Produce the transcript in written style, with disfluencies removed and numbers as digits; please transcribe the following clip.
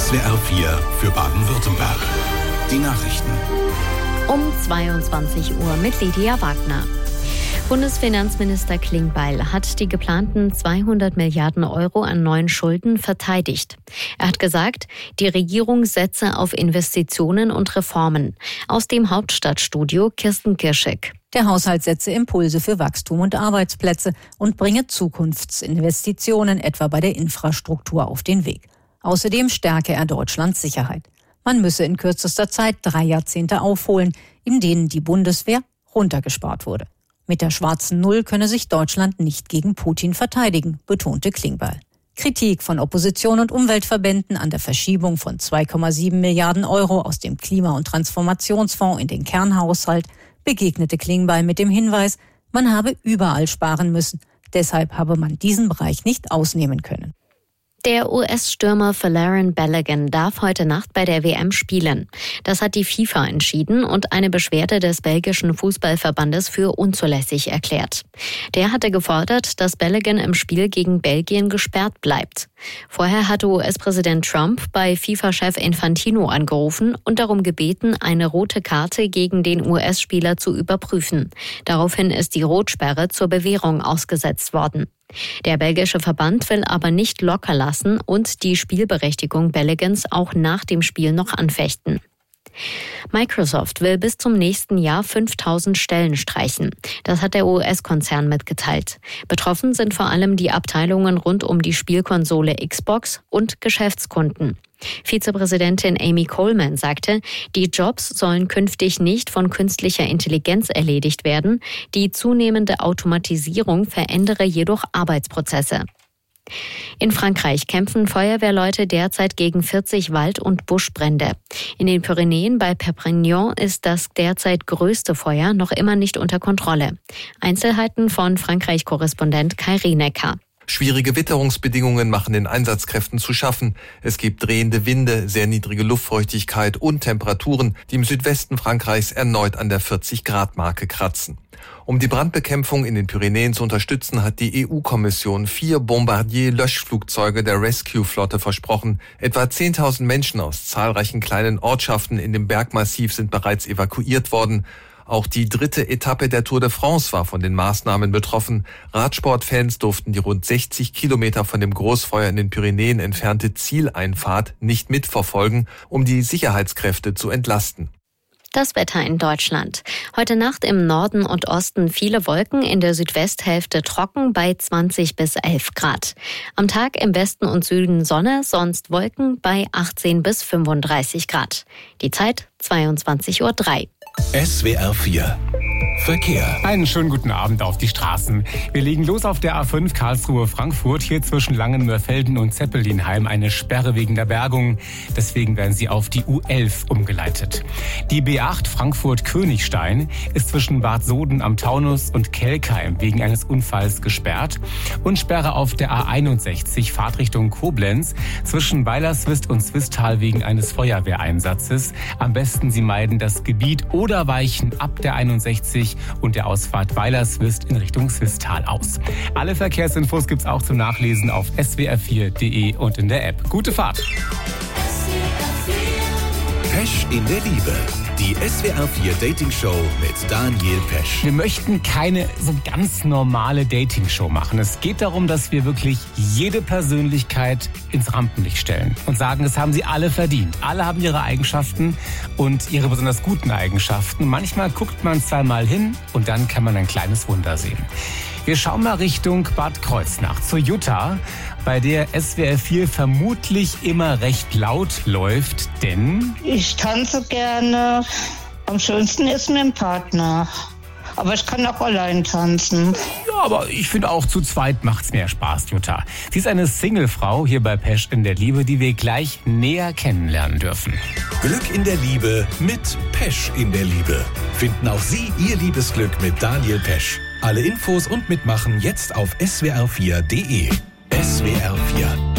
SWR 4 für Baden-Württemberg. Die Nachrichten. Um 22 Uhr mit Lydia Wagner. Bundesfinanzminister Klingbeil hat die geplanten 200 Milliarden Euro an neuen Schulden verteidigt. Er hat gesagt, die Regierung setze auf Investitionen und Reformen. Aus dem Hauptstadtstudio Kirsten Kirschek. Der Haushalt setze Impulse für Wachstum und Arbeitsplätze und bringe Zukunftsinvestitionen etwa bei der Infrastruktur auf den Weg. Außerdem stärke er Deutschlands Sicherheit. Man müsse in kürzester Zeit 3 Jahrzehnte aufholen, in denen die Bundeswehr runtergespart wurde. Mit der schwarzen Null könne sich Deutschland nicht gegen Putin verteidigen, betonte Klingbeil. Kritik von Opposition und Umweltverbänden an der Verschiebung von 2,7 Milliarden Euro aus dem Klima- und Transformationsfonds in den Kernhaushalt begegnete Klingbeil mit dem Hinweis, man habe überall sparen müssen. Deshalb habe man diesen Bereich nicht ausnehmen können. Der US-Stürmer Folarin Balogun darf heute Nacht bei der WM spielen. Das hat die FIFA entschieden und eine Beschwerde des belgischen Fußballverbandes für unzulässig erklärt. Der hatte gefordert, dass Balogun im Spiel gegen Belgien gesperrt bleibt. Vorher hatte US-Präsident Trump bei FIFA-Chef Infantino angerufen und darum gebeten, eine rote Karte gegen den US-Spieler zu überprüfen. Daraufhin ist die Rotsperre zur Bewährung ausgesetzt worden. Der belgische Verband will aber nicht locker lassen und die Spielberechtigung Balogans auch nach dem Spiel noch anfechten. Microsoft will bis zum nächsten Jahr 5.000 Stellen streichen. Das hat der US-Konzern mitgeteilt. Betroffen sind vor allem die Abteilungen rund um die Spielkonsole Xbox und Geschäftskunden. Vizepräsidentin Amy Coleman sagte, die Jobs sollen künftig nicht von künstlicher Intelligenz erledigt werden. Die zunehmende Automatisierung verändere jedoch Arbeitsprozesse. In Frankreich kämpfen Feuerwehrleute derzeit gegen 40 Wald- und Buschbrände. In den Pyrenäen bei Perpignan ist das derzeit größte Feuer noch immer nicht unter Kontrolle. Einzelheiten von Frankreich-Korrespondent Kai Rienecker. Schwierige Witterungsbedingungen machen den Einsatzkräften zu schaffen. Es gibt drehende Winde, sehr niedrige Luftfeuchtigkeit und Temperaturen, die im Südwesten Frankreichs erneut an der 40-Grad-Marke kratzen. Um die Brandbekämpfung in den Pyrenäen zu unterstützen, hat die EU-Kommission 4 Bombardier-Löschflugzeuge der Rescue-Flotte versprochen. Etwa 10.000 Menschen aus zahlreichen kleinen Ortschaften in dem Bergmassiv sind bereits evakuiert worden. Auch die 3. Etappe der Tour de France war von den Maßnahmen betroffen. Radsportfans durften die rund 60 Kilometer von dem Großfeuer in den Pyrenäen entfernte Zieleinfahrt nicht mitverfolgen, um die Sicherheitskräfte zu entlasten. Das Wetter in Deutschland. Heute Nacht im Norden und Osten viele Wolken, in der Südwesthälfte trocken bei 20 bis 11 Grad. Am Tag im Westen und Süden Sonne, sonst Wolken bei 18 bis 35 Grad. Die Zeit 22:03 Uhr. SWR 4 Verkehr. Einen schönen guten Abend auf die Straßen. Wir legen los auf der A5 Karlsruhe-Frankfurt. Hier zwischen Langenmörfelden und Zeppelinheim eine Sperre wegen der Bergung. Deswegen werden Sie auf die U11 umgeleitet. Die B8 Frankfurt-Königstein ist zwischen Bad Soden am Taunus und Kelkheim wegen eines Unfalls gesperrt. Und Sperre auf der A61 Fahrtrichtung Koblenz zwischen Weilerswist und Swisttal wegen eines Feuerwehreinsatzes. Am besten Sie meiden das Gebiet oder weichen ab der 61 und der Ausfahrt Weilerswist in Richtung Swisttal aus. Alle Verkehrsinfos gibt's auch zum Nachlesen auf swr4.de und in der App. Gute Fahrt! Pesch in der Liebe. Die SWR 4 Dating Show mit Daniel Pesch. Wir möchten keine so ganz normale Dating-Show machen. Es geht darum, dass wir wirklich jede Persönlichkeit ins Rampenlicht stellen und sagen, das haben sie alle verdient. Alle haben ihre Eigenschaften und ihre besonders guten Eigenschaften. Manchmal guckt man zweimal hin und dann kann man ein kleines Wunder sehen. Wir schauen mal Richtung Bad Kreuznach zur Jutta, bei der SWR 4 vermutlich immer recht laut läuft, denn ich tanze gerne. Am schönsten ist mit dem Partner. Aber ich kann auch allein tanzen. ja, aber ich finde auch zu zweit macht's mehr Spaß, Jutta. Sie ist eine Singlefrau hier bei Pesch in der Liebe, die wir gleich näher kennenlernen dürfen. Glück in der Liebe mit Pesch in der Liebe. Finden auch Sie Ihr Liebesglück mit Daniel Pesch. Alle Infos und Mitmachen jetzt auf swr4.de. SWR 4